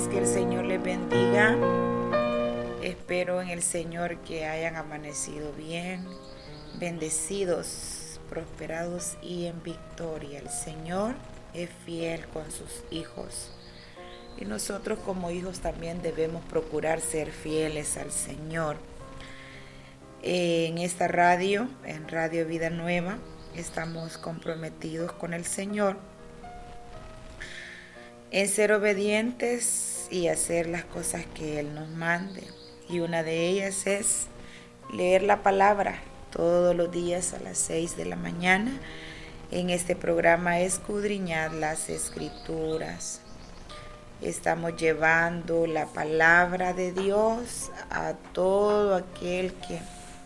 días, que el Señor les bendiga. Espero en el Señor que hayan amanecido bien, bendecidos, prosperados y en victoria. El Señor es fiel con sus hijos y nosotros como hijos también debemos procurar ser fieles al Señor. En esta radio, en Radio Vida Nueva, estamos comprometidos con el Señor en ser obedientes y hacer las cosas que Él nos mande. Y una de ellas es leer la palabra todos los días a las 6 de la mañana. En este programa Escudriñar las Escrituras. Estamos llevando la palabra de Dios a todo aquel que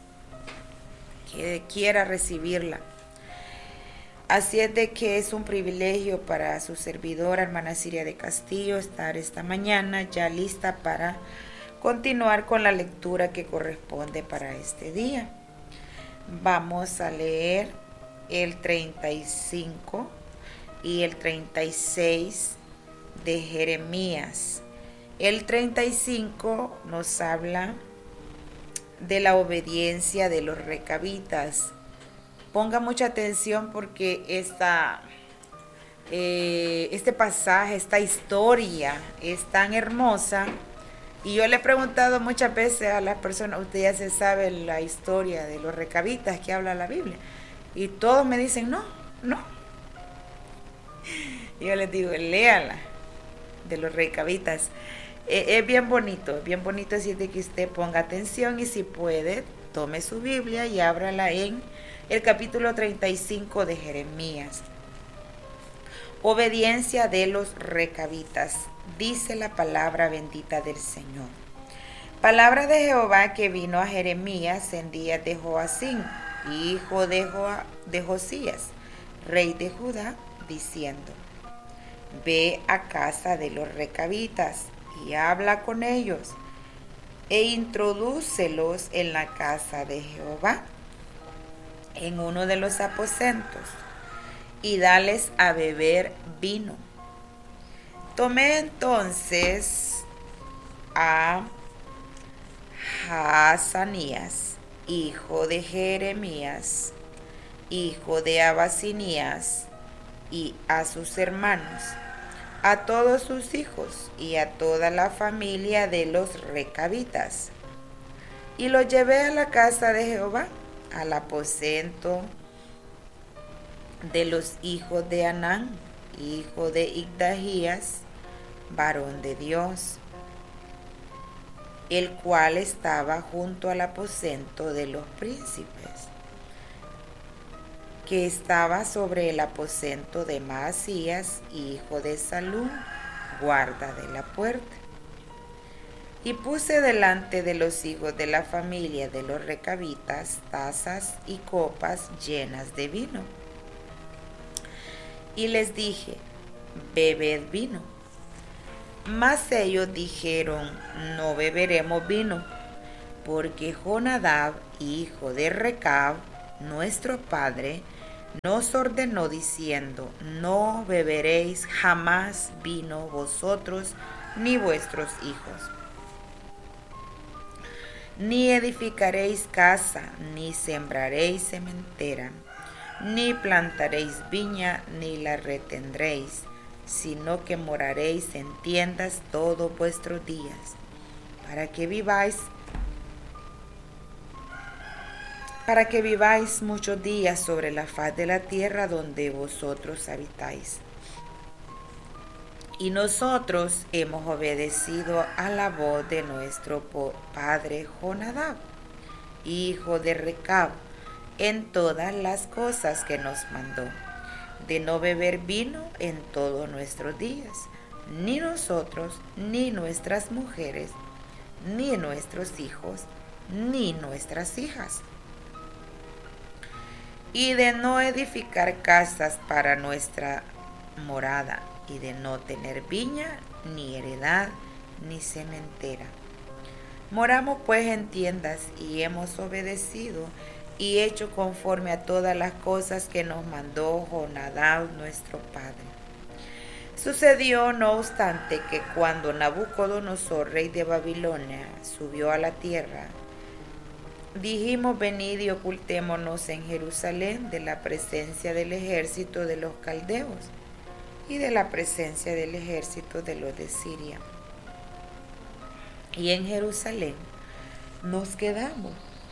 quiera recibirla. Así es de que es un privilegio para su servidora, hermana Siria de Castillo, estar esta mañana ya lista para continuar con la lectura que corresponde para este día. Vamos a leer el 35 y el 36 de Jeremías. El 35 nos habla de la obediencia de los recabitas. Ponga mucha atención porque este pasaje, esta historia es tan hermosa. Y yo le he preguntado muchas veces a las personas, usted ya se sabe la historia de los recabitas que habla la Biblia. Y todos me dicen, no. Y yo les digo, léala, de los recabitas. Es bien bonito así de que usted ponga atención y si puede, tome su Biblia y ábrala en el capítulo 35 de Jeremías. Obediencia de los recabitas. Dice la palabra bendita del Señor. Palabra de Jehová que vino a Jeremías en días de Joacim, hijo de Josías, rey de Judá, diciendo: Ve a casa de los recabitas y habla con ellos, e introdúcelos en la casa de Jehová, en uno de los aposentos, y dales a beber vino. Tomé entonces a Hazanías, hijo de Jeremías, hijo de Abasinías, y a sus hermanos, a todos sus hijos y a toda la familia de los recabitas, y los llevé a la casa de Jehová, al aposento de los hijos de Anán, hijo de Igdajías, varón de Dios, el cual estaba junto al aposento de los príncipes, que estaba sobre el aposento de Maasías, hijo de Salum, guarda de la puerta. Y puse delante de los hijos de la familia de los recabitas tazas y copas llenas de vino. Y les dije: bebed vino. Mas ellos dijeron: no beberemos vino, porque Jonadab, hijo de Recab, nuestro padre, nos ordenó diciendo: no beberéis jamás vino vosotros ni vuestros hijos, ni edificaréis casa, ni sembraréis sementera, ni plantaréis viña, ni la retendréis, sino que moraréis en tiendas todos vuestros días, para que viváis muchos días sobre la faz de la tierra donde vosotros habitáis. Y nosotros hemos obedecido a la voz de nuestro padre Jonadab, hijo de Recab, en todas las cosas que nos mandó, de no beber vino en todos nuestros días, ni nosotros, ni nuestras mujeres, ni nuestros hijos, ni nuestras hijas, y de no edificar casas para nuestra morada, y de no tener viña, ni heredad, ni sementera. Moramos pues en tiendas, y hemos obedecido y hecho conforme a todas las cosas que nos mandó Jonadab nuestro padre. Sucedió, no obstante, que cuando Nabucodonosor, rey de Babilonia, subió a la tierra, dijimos: venid y ocultémonos en Jerusalén de la presencia del ejército de los caldeos y de la presencia del ejército de los de Siria. Y en Jerusalén nos quedamos.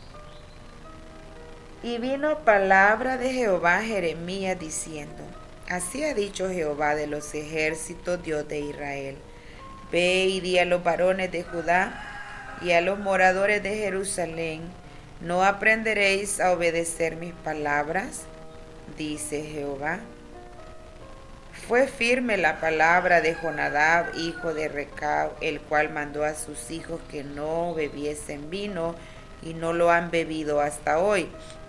Y vino palabra de Jehová a Jeremías diciendo: así ha dicho Jehová de los ejércitos, Dios de Israel: ve y di a los varones de Judá y a los moradores de Jerusalén: ¿no aprenderéis a obedecer mis palabras? Dice Jehová. Fue firme la palabra de Jonadab, hijo de Recab, el cual mandó a sus hijos que no bebiesen vino, y no lo han bebido hasta hoy,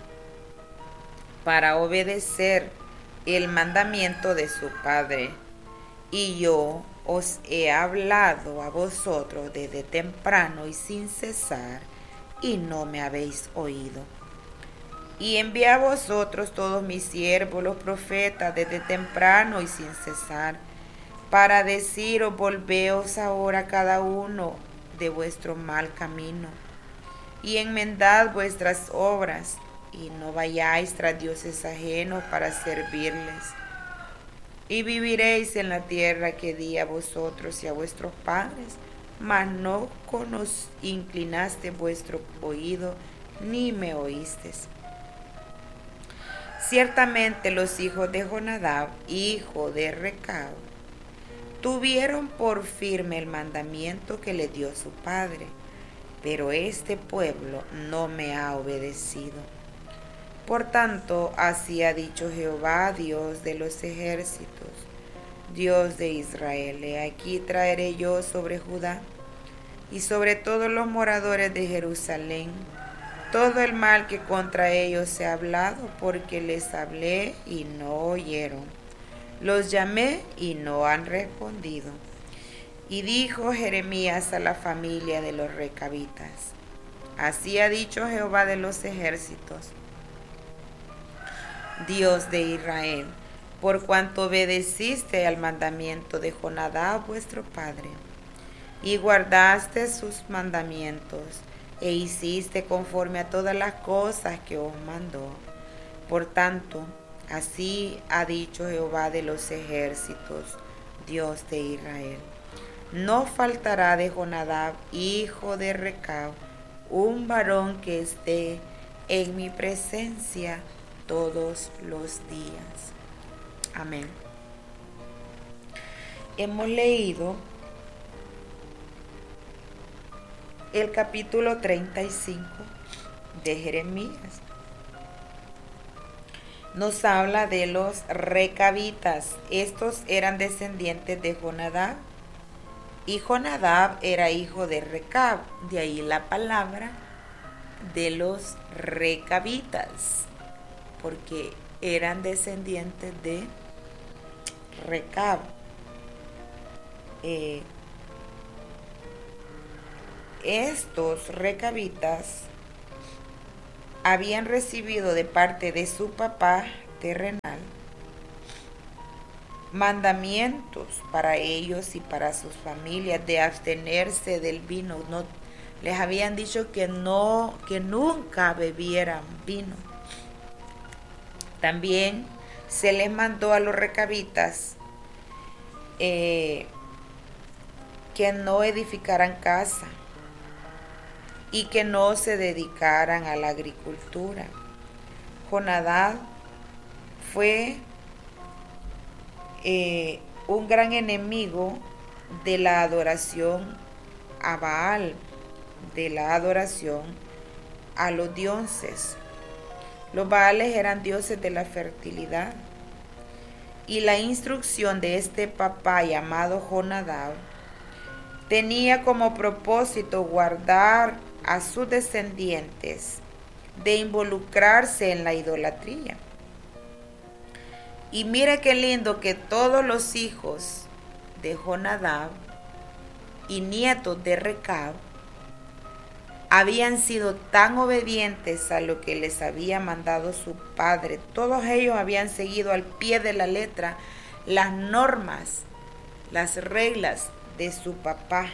para obedecer el mandamiento de su padre. Y yo os he hablado a vosotros desde temprano y sin cesar, y no me habéis oído. Y envié a vosotros todos mis siervos, los profetas, desde temprano y sin cesar, para deciros: volveos ahora cada uno de vuestro mal camino, y enmendad vuestras obras, y no vayáis tras dioses ajenos para servirles. Y viviréis en la tierra que di a vosotros y a vuestros padres, mas no inclinaste vuestro oído, ni me oísteis. Ciertamente los hijos de Jonadab, hijo de Recab, tuvieron por firme el mandamiento que le dio su padre, pero este pueblo no me ha obedecido. Por tanto, así ha dicho Jehová, Dios de los ejércitos, Dios de Israel: he aquí traeré yo sobre Judá y sobre todos los moradores de Jerusalén todo el mal que contra ellos he hablado, porque les hablé y no oyeron, los llamé y no han respondido. Y dijo Jeremías a la familia de los recabitas: así ha dicho Jehová de los ejércitos, Dios de Israel: por cuanto obedeciste al mandamiento de Jonadab vuestro padre, y guardaste sus mandamientos, e hiciste conforme a todas las cosas que os mandó. Por tanto, así ha dicho Jehová de los ejércitos, Dios de Israel: no faltará de Jonadab, hijo de Recab, un varón que esté en mi presencia todos los días. Amén. Hemos leído el capítulo 35 de Jeremías. Nos habla de los recabitas. Estos eran descendientes de Jonadab, y Jonadab era hijo de Recab. De ahí la palabra de los recabitas, porque eran descendientes de Recab. Estos recabitas habían recibido de parte de su papá terrenal mandamientos para ellos y para sus familias de abstenerse del vino. No, les habían dicho que nunca bebieran vino. También se les mandó a los recabitas que no edificaran casa y que no se dedicaran a la agricultura. Jonadab fue un gran enemigo de la adoración a Baal, de la adoración a los dioses. Los Baales eran dioses de la fertilidad, y la instrucción de este papá llamado Jonadab tenía como propósito guardar a sus descendientes de involucrarse en la idolatría. Y mira qué lindo que todos los hijos de Jonadab y nietos de Recab habían sido tan obedientes a lo que les había mandado su padre. Todos ellos habían seguido al pie de la letra las normas las reglas de su papá.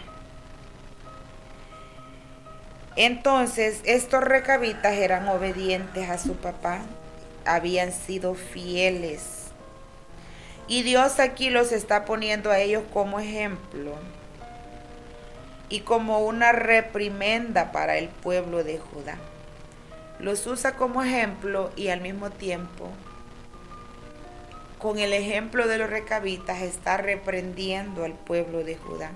Entonces, estos recabitas eran obedientes a su papá, habían sido fieles. Y Dios aquí los está poniendo a ellos como ejemplo y como una reprimenda para el pueblo de Judá. Los usa como ejemplo y al mismo tiempo, con el ejemplo de los recabitas, está reprendiendo al pueblo de Judá.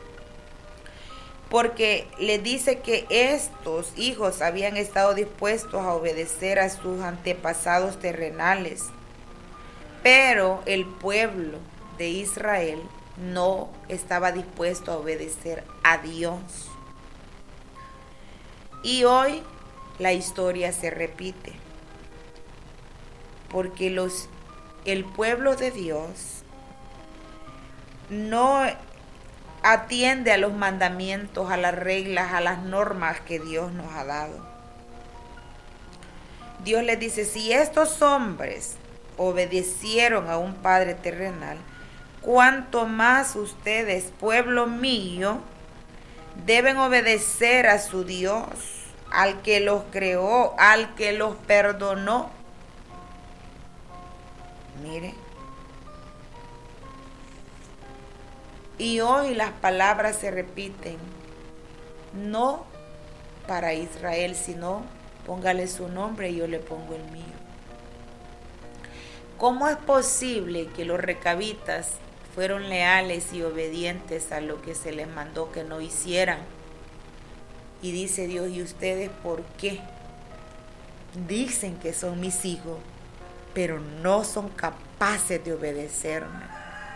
Porque le dice que estos hijos habían estado dispuestos a obedecer a sus antepasados terrenales, pero el pueblo de Israel no estaba dispuesto a obedecer a Dios. Y hoy la historia se repite, porque el pueblo de Dios no atiende a los mandamientos, a las reglas, a las normas que Dios nos ha dado. Dios les dice, si estos hombres obedecieron a un Padre terrenal, cuanto más ustedes, pueblo mío, deben obedecer a su Dios, al que los creó, al que los perdonó. Mire. Y hoy las palabras se repiten, no para Israel, sino póngale su nombre y yo le pongo el mío. ¿Cómo es posible que los recabitas fueron leales y obedientes a lo que se les mandó que no hicieran? Y dice Dios, ¿y ustedes por qué? Dicen que son mis hijos, pero no son capaces de obedecerme.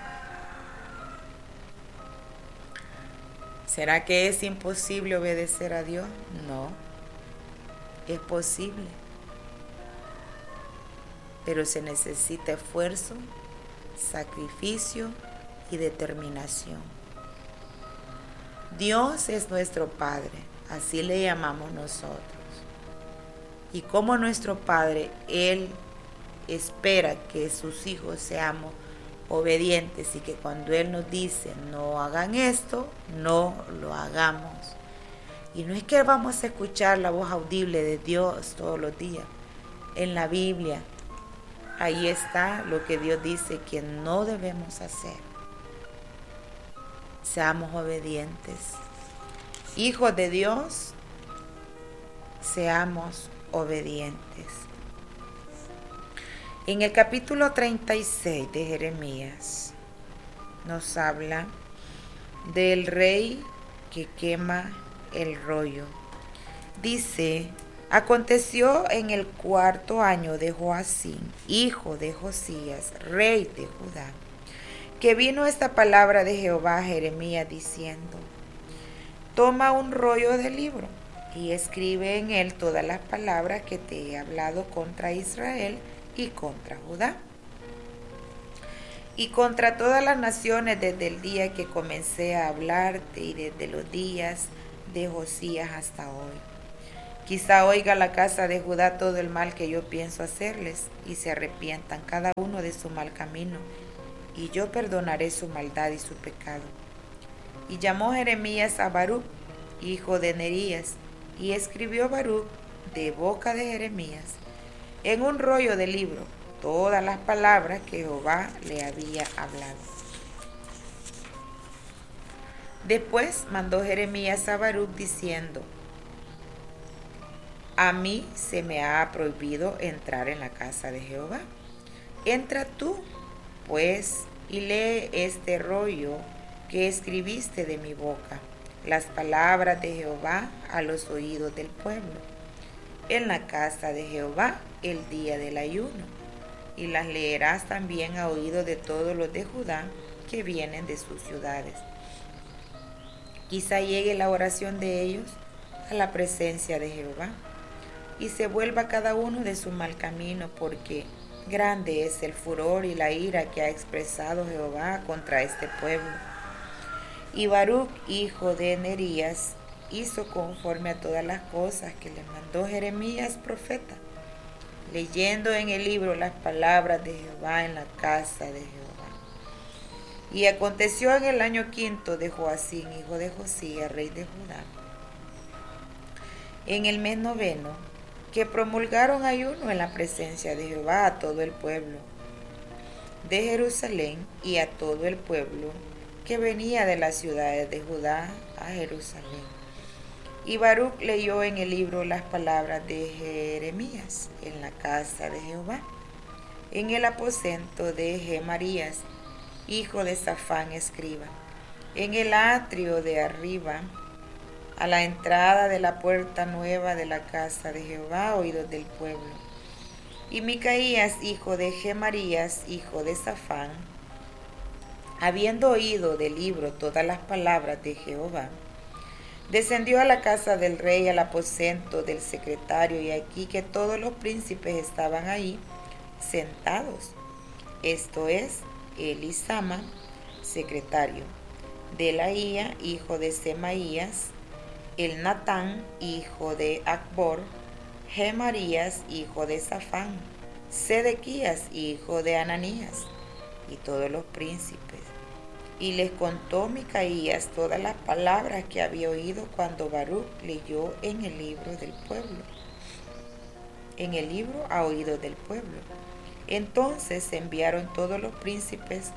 ¿Será que es imposible obedecer a Dios? No, es posible. Pero se necesita esfuerzo, sacrificio y determinación. Dios es nuestro Padre, así le llamamos nosotros. Y como nuestro Padre, Él espera que sus hijos seamos obedientes y que cuando Él nos dice no hagan esto, no lo hagamos. Y no es que vamos a escuchar la voz audible de Dios todos los días. En la Biblia, ahí está lo que Dios dice que no debemos hacer. Seamos obedientes. Hijos de Dios, seamos obedientes. En el capítulo 36 de Jeremías nos habla del rey que quema el rollo. Dice, aconteció en el 4º año de Joacim, hijo de Josías, rey de Judá, que vino esta palabra de Jehová a Jeremías diciendo, toma un rollo de libro y escribe en él todas las palabras que te he hablado contra Israel y contra Judá, y contra todas las naciones desde el día que comencé a hablarte y desde los días de Josías hasta hoy. Quizá oiga la casa de Judá todo el mal que yo pienso hacerles, y se arrepientan cada uno de su mal camino, y yo perdonaré su maldad y su pecado. Y llamó Jeremías a Baruc, hijo de Nerías, y escribió Baruc de boca de Jeremías en un rollo de libro todas las palabras que Jehová le había hablado. Después mandó Jeremías a Baruc diciendo, a mí se me ha prohibido entrar en la casa de Jehová. Entra tú, pues, y lee este rollo que escribiste de mi boca, las palabras de Jehová a los oídos del pueblo, en la casa de Jehová el día del ayuno, y las leerás también a oído de todos los de Judá que vienen de sus ciudades. Quizá llegue la oración de ellos a la presencia de Jehová, y se vuelva cada uno de su mal camino, porque grande es el furor y la ira que ha expresado Jehová contra este pueblo. Y Baruc, hijo de Nerías, hizo conforme a todas las cosas que le mandó Jeremías profeta, leyendo en el libro las palabras de Jehová en la casa de Jehová. Y aconteció en el año quinto de Joacín, hijo de Josías, rey de Judá, en el mes noveno, que promulgaron ayuno en la presencia de Jehová a todo el pueblo de Jerusalén y a todo el pueblo que venía de las ciudades de Judá a Jerusalén. Y Baruc leyó en el libro las palabras de Jeremías en la casa de Jehová, en el aposento de Gemarías, hijo de Safán, escriba, en el atrio de arriba, a la entrada de la puerta nueva de la casa de Jehová, oídos del pueblo. Y Micaías, hijo de Gemarías, hijo de Safán, habiendo oído del libro todas las palabras de Jehová, descendió a la casa del rey, al aposento del secretario, y aquí que todos los príncipes estaban ahí sentados, esto es, Elisama, secretario, Delaía, hijo de Semaías, el Natán, hijo de Acbor, Gemarías, hijo de Safán, Sedequías, hijo de Ananías, y todos los príncipes. Y les contó Micaías todas las palabras que había oído cuando Baruc leyó en el libro del pueblo, en el libro a oídos del pueblo. Entonces enviaron todos los príncipes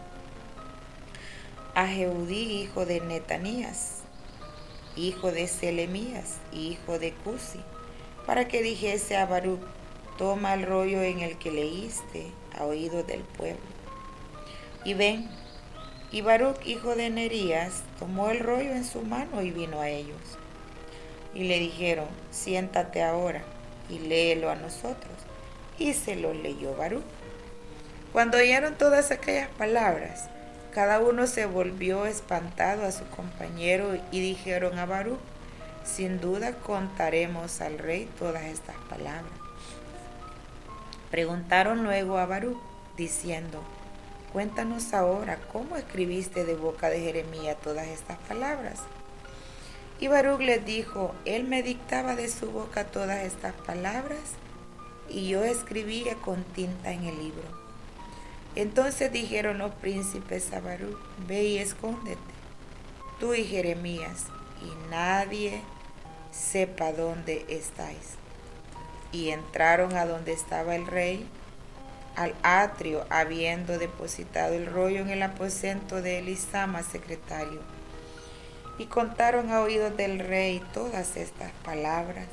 a Jehudí, hijo de Netanías, hijo de Selemías, hijo de Cusi, para que dijese a Baruc: toma el rollo en el que leíste a oídos del pueblo. Y ven, y Baruc, hijo de Nerías, tomó el rollo en su mano y vino a ellos. Y le dijeron: siéntate ahora y léelo a nosotros. Y se lo leyó Baruc. Cuando oyeron todas aquellas palabras, cada uno se volvió espantado a su compañero y dijeron a Baruc: sin duda contaremos al rey todas estas palabras. Preguntaron luego a Baruc, diciendo: cuéntanos ahora cómo escribiste de boca de Jeremías todas estas palabras. Y Baruc les dijo: él me dictaba de su boca todas estas palabras, y yo escribía con tinta en el libro. Entonces dijeron los príncipes a Baruc: ve y escóndete, tú y Jeremías, y nadie sepa dónde estáis. Y entraron a donde estaba el rey, al atrio, habiendo depositado el rollo en el aposento de Elisama, secretario. Y contaron a oídos del rey todas estas palabras.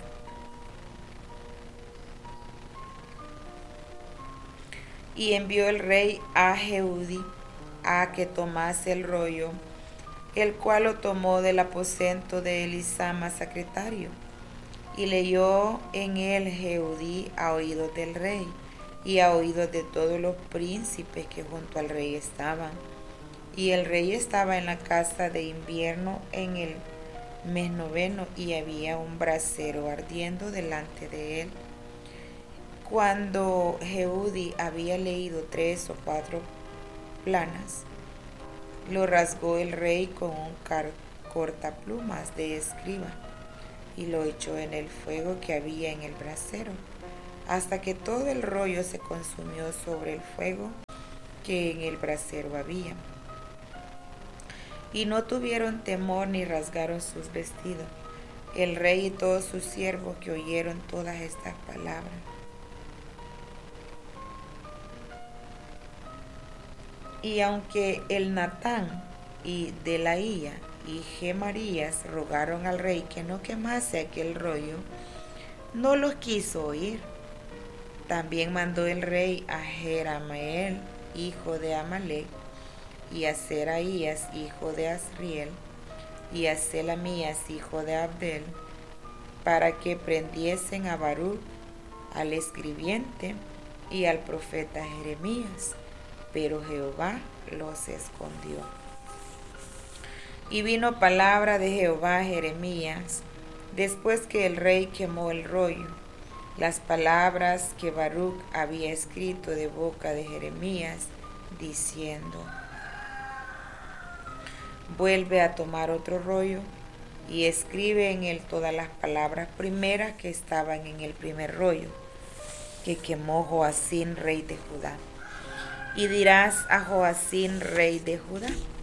Y envió el rey a Jehudí a que tomase el rollo, el cual lo tomó del aposento de Elisama, secretario, y leyó en él Jehudí a oídos del rey y a oídos de todos los príncipes que junto al rey estaban. Y el rey estaba en la casa de invierno en el mes noveno, y había un brasero ardiendo delante de él. Cuando Jehudí había leído 3 o 4 planas, lo rasgó el rey con un cortaplumas de escriba y lo echó en el fuego que había en el brasero, hasta que todo el rollo se consumió sobre el fuego que en el brasero había. Y no tuvieron temor ni rasgaron sus vestidos, el rey y todos sus siervos que oyeron todas estas palabras. Y aunque el Natán y Delaía y Gemarías rogaron al rey que no quemase aquel rollo, no los quiso oír. También mandó el rey a Jeramael, hijo de Amalek, y a Seraías, hijo de Asriel, y a Selamías, hijo de Abdel, para que prendiesen a Baruc, al escribiente, y al profeta Jeremías, pero Jehová los escondió. Y vino palabra de Jehová a Jeremías, después que el rey quemó el rollo, las palabras que Baruc había escrito de boca de Jeremías, diciendo: vuelve a tomar otro rollo y escribe en él todas las palabras primeras que estaban en el primer rollo que quemó Joacín, rey de Judá. Y dirás a Joacín, rey de Judá: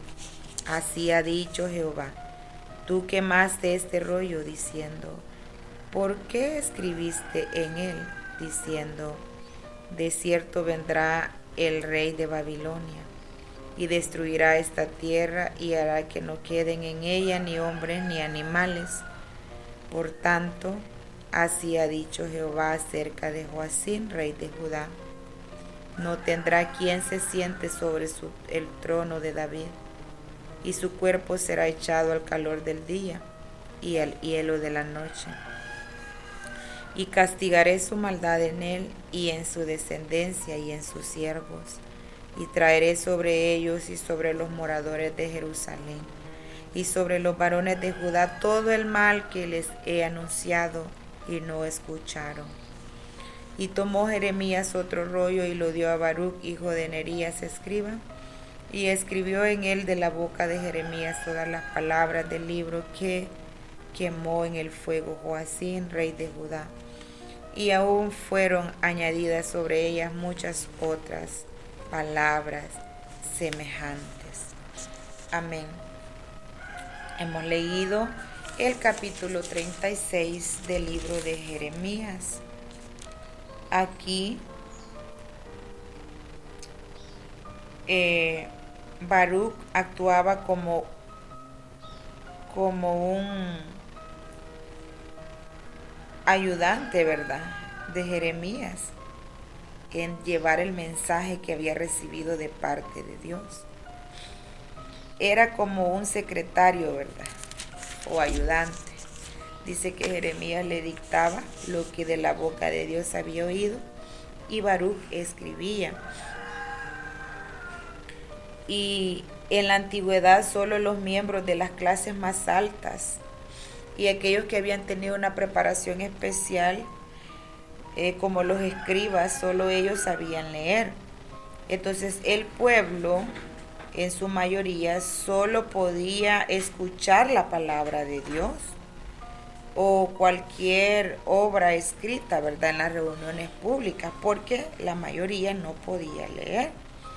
Así ha dicho Jehová, tú quemaste este rollo diciendo, ¿por qué escribiste en él? Diciendo, de cierto vendrá el rey de Babilonia y destruirá esta tierra y hará que no queden en ella ni hombres ni animales. Por tanto, así ha dicho Jehová acerca de Joacim, rey de Judá. No tendrá quien se siente sobre el trono de David, y su cuerpo será echado al calor del día y al hielo de la noche. Y castigaré su maldad en él y en su descendencia y en sus siervos, y traeré sobre ellos y sobre los moradores de Jerusalén y sobre los varones de Judá todo el mal que les he anunciado y no escucharon. Y tomó Jeremías otro rollo y lo dio a Baruch, hijo de Nerías, escriba, y escribió en él de la boca de Jeremías todas las palabras del libro que quemó en el fuego Joacim, rey de Judá. Y aún fueron añadidas sobre ellas muchas otras palabras semejantes. Amén. Hemos leído el capítulo 36 del libro de Jeremías. Aquí Baruch actuaba como un ayudante, ¿verdad?, de Jeremías en llevar el mensaje que había recibido de parte de Dios. Era como un secretario, ¿verdad?, o ayudante. Dice que Jeremías le dictaba lo que de la boca de Dios había oído y Baruch escribía. Y en la antigüedad solo los miembros de las clases más altas y aquellos que habían tenido una preparación especial, como los escribas, solo ellos sabían leer. Entonces el pueblo, en su mayoría, solo podía escuchar la palabra de Dios o cualquier obra escrita, ¿verdad?, en las reuniones públicas, porque la mayoría no podía leer.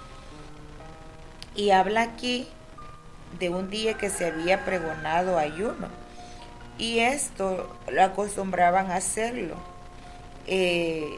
Y habla aquí de un día que se había pregonado ayuno, y esto lo acostumbraban a hacerlo. Y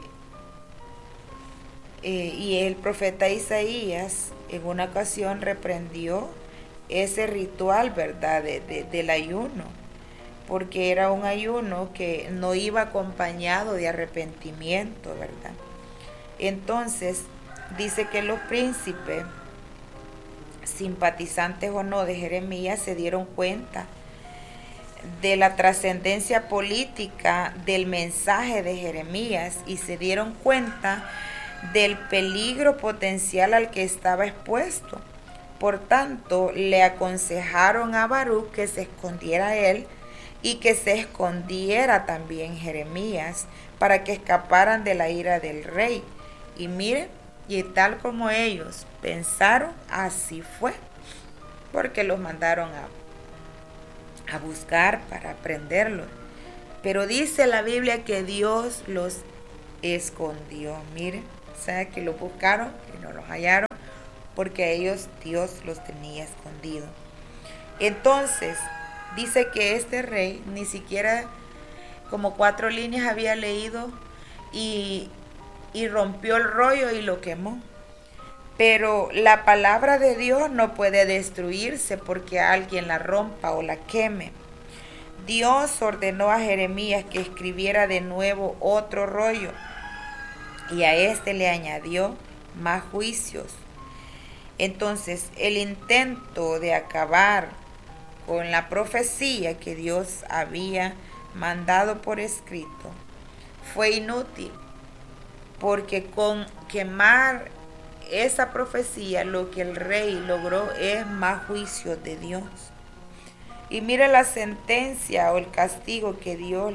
el profeta Isaías en una ocasión reprendió ese ritual, ¿verdad?, del ayuno, porque era un ayuno que no iba acompañado de arrepentimiento, ¿verdad? Entonces dice que los príncipes, simpatizantes o no de Jeremías, se dieron cuenta de la trascendencia política del mensaje de Jeremías y se dieron cuenta del peligro potencial al que estaba expuesto. Por tanto, le aconsejaron a Baruch que se escondiera él y que se escondiera también Jeremías para que escaparan de la ira del rey. Y miren, y tal como ellos pensaron, así fue, porque los mandaron a buscar para prenderlos. Pero dice la Biblia que Dios los escondió. Miren, o sea que los buscaron y no los hallaron, porque a ellos Dios los tenía escondido. Entonces dice que este rey ni siquiera como 4 líneas había leído y rompió el rollo y lo quemó. Pero la palabra de Dios no puede destruirse porque alguien la rompa o la queme. Dios ordenó a Jeremías que escribiera de nuevo otro rollo y a este le añadió más juicios. Entonces, el intento de acabar con la profecía que Dios había mandado por escrito fue inútil, porque con quemar esa profecía lo que el rey logró es más juicios de Dios. Y mire la sentencia o el castigo que Dios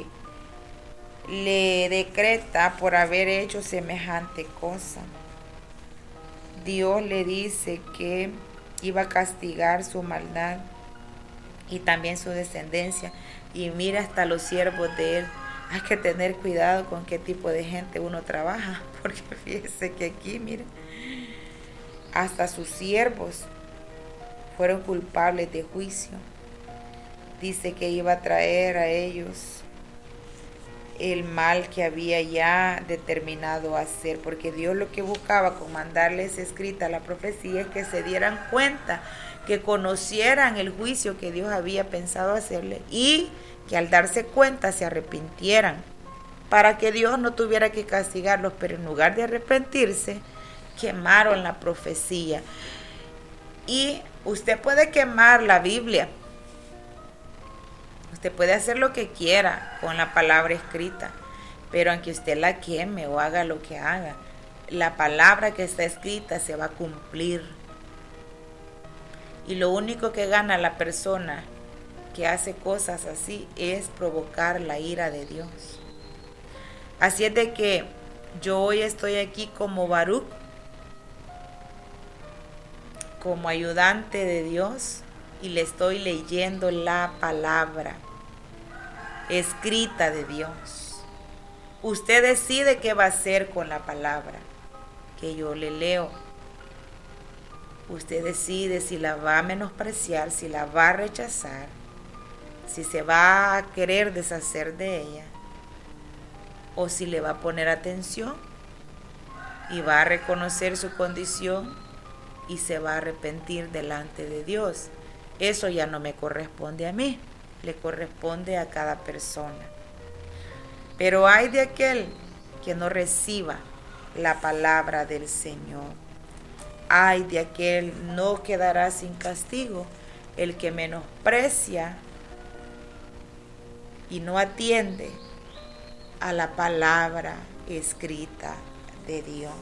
le decreta por haber hecho semejante cosa. Dios le dice que iba a castigar su maldad y también su descendencia. Y mira, hasta los siervos de él. Hay que tener cuidado con qué tipo de gente uno trabaja, porque fíjese que aquí, miren, hasta sus siervos fueron culpables de juicio. Dice que iba a traer a ellos el mal que había ya determinado hacer, porque Dios lo que buscaba con mandarles escrita la profecía es que se dieran cuenta, que conocieran el juicio que Dios había pensado hacerle y que al darse cuenta se arrepintieran, para que Dios no tuviera que castigarlos, pero en lugar de arrepentirse, quemaron la profecía. Y usted puede quemar la Biblia, usted puede hacer lo que quiera con la palabra escrita, pero aunque usted la queme o haga lo que haga, la palabra que está escrita se va a cumplir. Y lo único que gana la persona que hace cosas así es provocar la ira de Dios. Así es de que yo hoy estoy aquí como Baruch, como ayudante de Dios, y le estoy leyendo la palabra escrita de Dios. Usted decide qué va a hacer con la palabra que yo le leo. Usted decide si la va a menospreciar, si la va a rechazar, si se va a querer deshacer de ella, o si le va a poner atención y va a reconocer su condición y se va a arrepentir delante de Dios. Eso ya no me corresponde a mí, le corresponde a cada persona. Pero hay de aquel que no reciba la palabra del Señor. Ay de aquel, no quedará sin castigo el que menosprecia y no atiende a la palabra escrita de Dios.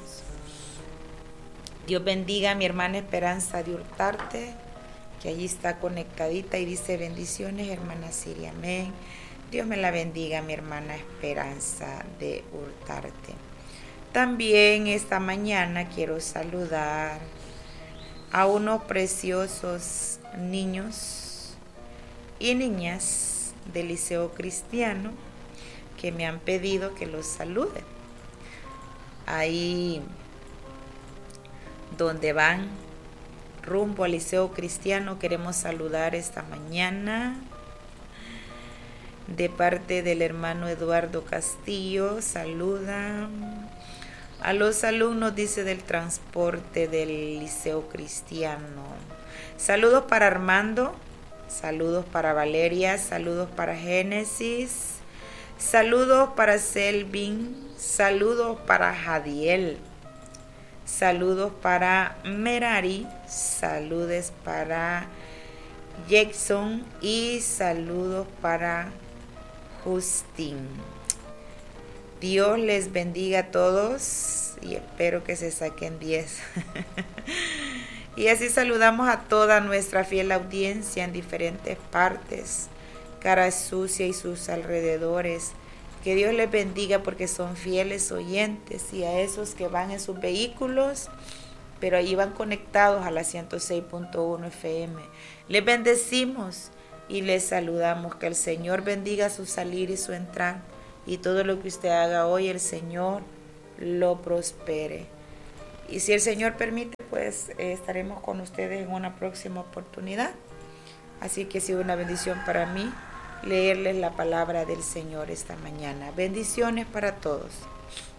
Dios bendiga a mi hermana Esperanza de Hurtarte, que allí está conectadita y dice bendiciones, hermana Siria, amén. Dios me la bendiga, mi hermana Esperanza de Hurtarte. También esta mañana quiero saludar a unos preciosos niños y niñas del Liceo Cristiano que me han pedido que los salude. Ahí donde van rumbo al Liceo Cristiano, queremos saludar esta mañana de parte del hermano Eduardo Castillo. Saluda a los alumnos, dice, del transporte del Liceo Cristiano. Saludos para Armando, saludos para Valeria, saludos para Génesis, saludos para Selvin, saludos para Jadiel, saludos para Merari, saludos para Jackson y saludos para Justin. Dios les bendiga a todos y espero que se saquen 10. Y así saludamos a toda nuestra fiel audiencia en diferentes partes, Cara Sucia y sus alrededores. Que Dios les bendiga porque son fieles oyentes, y a esos que van en sus vehículos, pero ahí van conectados a la 106.1 FM. Les bendecimos y les saludamos. Que el Señor bendiga su salir y su entrar. Y todo lo que usted haga hoy, el Señor lo prospere. Y si el Señor permite, pues estaremos con ustedes en una próxima oportunidad. Así que ha sido una bendición para mí leerles la palabra del Señor esta mañana. Bendiciones para todos.